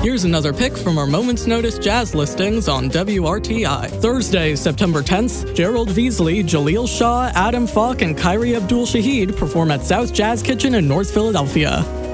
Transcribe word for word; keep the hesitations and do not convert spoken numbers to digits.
Here's another pick from our Moment's Notice jazz listings on W R T I. Thursday, September tenth, Gerald Veasley, Jaleel Shaw, Adam Falk, and Kyrie Abdul-Shahid perform at South Jazz Kitchen in North Philadelphia.